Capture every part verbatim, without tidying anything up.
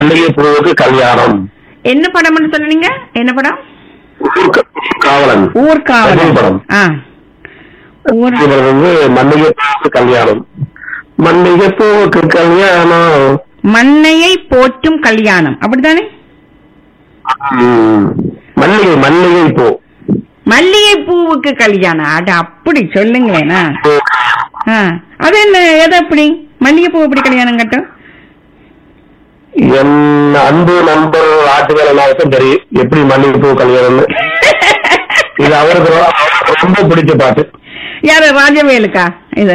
மல்லிகை பூவுக்கு கல்யாணம். என்ன படம்னு சொன்னீங்க? என்ன படம்? காவலன். ஊர்காவலன் படம். ஊர் வந்து மல்லிகை பூவுக்கு கல்யாணம். மல்லிகை பூவுக்கு கல்யாணம், மண்ணையை போற்றும் கல்யாணம், அப்படித்தானே? மல்லிகை மல்லிகை பூ, மல்லிகை பூவுக்கு கல்யாணம். அட அப்படி சொல்லுங்களேனா. அது என்ன, எது அப்படி மல்லிகை பூ எப்படி கல்யாணம் கட்டும்? என் அன்பு நண்பர் ஆட்டுவேலனாவுக்கும் தெரியும் எப்படி மல்லிகை பூ கல்யாணம்னு. இது அவருக்கு ரொம்ப பிடிச்ச பாட்டு. யாரு, ராஜவேலுக்கா இது?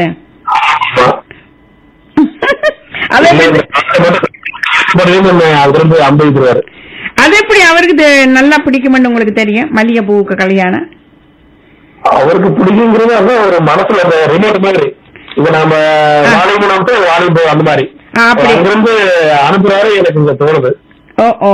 அம்பது. அது எப்படி அவருக்கு நல்லா பிடிக்கும்னு உங்களுக்கு தெரியும்? மல்லிகை பூவுக்கு கல்யாணம் அவருக்கு பிடிக்குங்கிறது அதான் ஒரு மனசுல அந்த ரிமோட் மாதிரி. இப்ப நம்ம வாலிபு வாலிபு அந்த மாதிரி அங்கிருந்து அனுப்புறாரு எனக்கு இங்க தோணுது. ஓ ஓ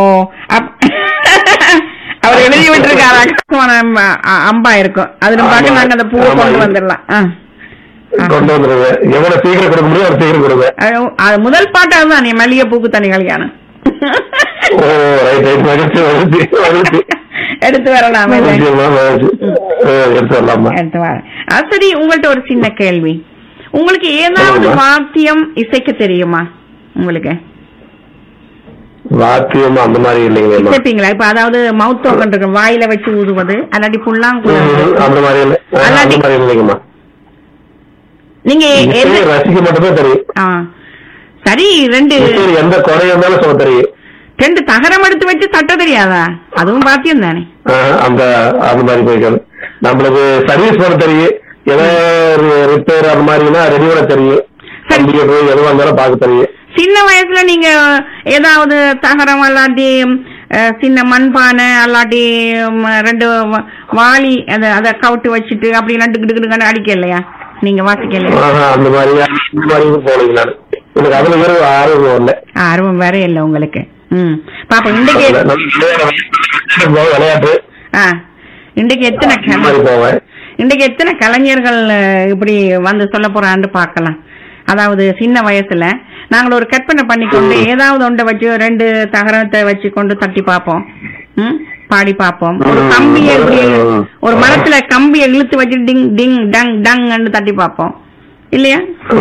அவர் எழுதி விட்டுருக்காரு அம்பா இருக்கும். அதுல பார்க்க நாங்க அந்த பூவை கொண்டு வந்துடலாம். கொண்டு வந்துருங்க. எவ்வளவு சீக்கிரம் கொடுக்க முடியும் அவ்வளவு சீக்கிரம் கொடுங்க. அது முதல் பாட்டா தான் நீ மல்லிகை பூக்கு தனி கல்யாணம். ஓ ரைட் ரைட் மகிழ்ச்சி மகிழ்ச்சி. எடுத்து வரலாம், எடுத்து வரலாமா? எடுத்து வர. சரி, உங்கள்ட்ட ஒரு சின்ன கேள்வி. உங்களுக்கு ஏதாவது வாத்தியம் இசைக்க தெரியுமா? உங்களுக்கு வாத்தியம் அந்த மாதிரி இல்லைங்க. இசைப்பீங்களா? இப்ப அதாவது மவுத் ஓகன் இருக்கு, வாயில வச்சு ஊதுவது, அல்லாட்டி புல்லாங்குழல் அந்த மாதிரி இல்லைங்கம்மா. நீங்க ரசிக்க மட்டும்தான் தெரியும். சரி, ரெண்டு எந்த குறை இருந்தாலும் சொல்ல தெரியும். ரெண்டு தகரம் எடுத்து வச்சு தட்ட தெரியாதா? அதுவும் பாத்தியம் தானே. அந்த அந்த மாதிரி போய்க்காது. நம்மளுக்கு சர்வீஸ் பண்ண தெரியும். ஏதாவது ரிப்பேர் அந்த மாதிரினா ரெடியோட தெரியும். எதுவும் வந்தாலும் பார்க்க தெரியும். சின்ன வயசுல நீங்க ஏதாவது தகரம் அல்லாட்டி சின்ன மண்பானை அல்லாட்டி ரெண்டு வாளி அத அத கவுட்டு வச்சுட்டு அப்படி நட்டு அடிக்க இல்லையா? நீங்க வாசிக்கலையா? அந்த மாதிரி போனீங்களா? எனக்கு அதுல வேற ஆர்வம் இல்ல. ஆர்வம் வேற இல்ல உங்களுக்கு. ம் பாப்பா, இன்றைக்கு விளையாட்டு இன்றைக்கு எத்தனை இன்றைக்கு எத்தனை கலைஞர்கள் இப்படி வந்து சொல்ல போறான்னு பாக்கலாம். அதாவது சின்ன வயசுல நாங்கள் ஒரு கற்பனை பண்ணிக்கொண்டு ஏதாவது ஒன்றை வச்சு ரெண்டு தகரத்தை வச்சு கொண்டு தட்டி பார்ப்போம், பாடி பார்ப்போம். ஒரு கம்பியை ஒரு மரத்துல கம்பியை இழுத்து வச்சு டிங் டிங் டங் டங் தட்டி பார்ப்போம் இல்லையா?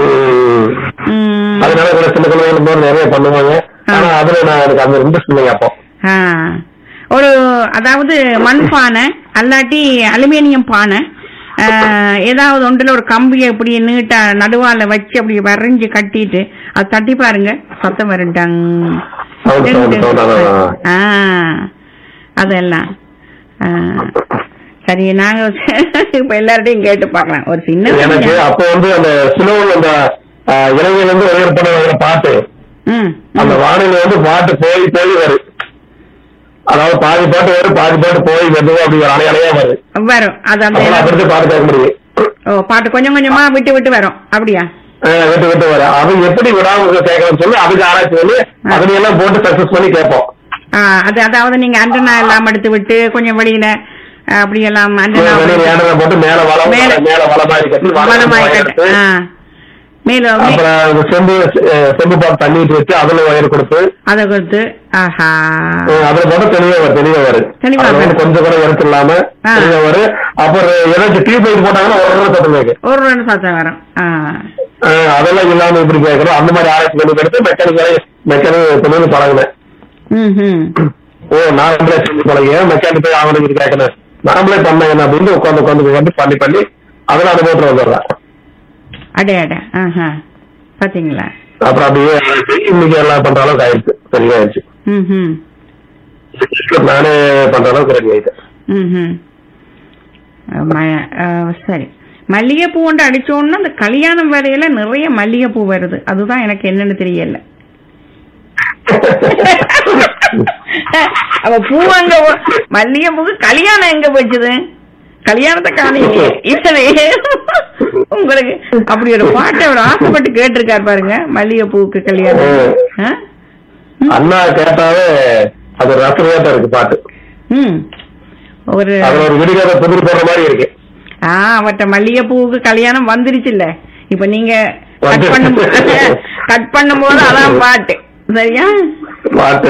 நிறைய பண்ணுவாங்க. ஒரு அதாவது மண் பானை அல்லாட்டி அலுமினியம் பானை ஏதாவது ஒன்றுல ஒரு கம்பியை இப்படி நீட்டா நடுவால வச்சு அப்படி வரைஞ்சு கட்டிட்டு அது தட்டி பாருங்க, சத்தம் வருட்டாங்க. அதெல்லாம் சரி, நாங்க இப்ப எல்லார்ட்டையும் கேட்டு பாக்கலாம். ஒரு சின்ன எனக்கு அப்ப வந்து அந்த சிலோன் அந்த இளைஞர் வந்து ஒரே பாட்டு அந்த வானிலை வந்து பாட்டு போய் போய் வரும். அதாவது பாதி பாட்டு வரும், பாதி பாட்டு போய் வருது, அப்படி அலை அலையா வரும் வரும். அது அந்த பாட்டு கேட்க முடியும். ஓ, பாட்டு கொஞ்சம் கொஞ்சமா விட்டு விட்டு வரும். அப்படியா? விட்டு விட்டு வரும். அது எப்படி விடாம கேட்கணும்னு சொல்லி அதுக்கு ஆராய்ச்சி பண்ணி அதுலையெல்லாம் போட்டு சக்சஸ் பண்ணி கேட்போம். அது அதாவது நீங்க அண்டனா எல்லாம் எடுத்து விட்டு கொஞ்சம் வெளியில அப்படி எல்லாம் அண்டனா போட்டு மேல வளம் மேல வளமாரி கட்டி வளமாரி கட்டி மேலும் அப்புறம் செம்பு செம்பு பாட்டு தண்ணி வச்சு அதுல வயர் கொடுத்து அதை கொடுத்து அதுல போட்டு தெளிவா வரும் தெளிவா வரும் கொஞ்சம் கூட எடுத்து இல்லாம தெளிவா வரும். அப்புறம் ஏதாச்சும் டியூப் லைட் போட்டாங்கன்னா ஒரு ரெண்டு சத்தம் கேட்கும், ஒரு ரெண்டு சத்தம் வரும். அதெல்லாம் இல்லாம இப்படி கேட்கணும். அந்த மாதிரி ஆராய்ச்சி பண்ணி எடுத்து மெக்கானிக்கலை மெக்கானிக் தொழில் பழகினேன். ஓ, நாங்களே செஞ்சு பழகிய மெக்கானிக் போய் அவனுக்கு கேட்கணும், நாமளே பண்ண அப்படின்னு உட்காந்து உட்காந்து வந்து பண்ணி பண்ணி அதெல்லாம் அனுபவத்துல வந்துடுறேன். அடே அடே பாத்தீங்களா? அப்புறம் அப்படியே இன்னைக்கு எல்லாம் பண்ற அளவுக்கு ஆயிடுச்சு, சரியாயிடுச்சு. நானே பண்ற அளவுக்கு ரெடி ஆயிட்டேன். சரி, மல்லிகைப்பூ ஒன்று அடிச்சோன்னா அந்த கல்யாணம் வேலையில நிறைய மல்லிகைப்பூ வருது. அதுதான் எனக்கு என்னன்னு தெரியல. அவ பூ அங்க மல்லிகைப்பூக்கு கல்யாணம் எங்க போச்சுது? கல்யாணத்தை காணீங்க இத்தனையே. உங்களுக்கு அப்படி ஒரு பாட்டை அவர் ஆசைப்பட்டு கேட்டிருக்காரு பாருங்க, மல்லிகைப்பூவுக்கு கல்யாணம். அண்ணா கேட்டாவே அது ரசனையாதான் இருக்கு பாட்டு. ம் ஒரு விடுகதை புதிர் போடுற மாதிரி இருக்கு. ஆஹ் அவட்ட மல்லிகைப்பூவுக்கு கல்யாணம் வந்துருச்சு இல்ல. இப்ப நீங்க கட் பண்ணும் கட் பண்ணும் போது அதான் பாட்டு, சரியா? பாட்டு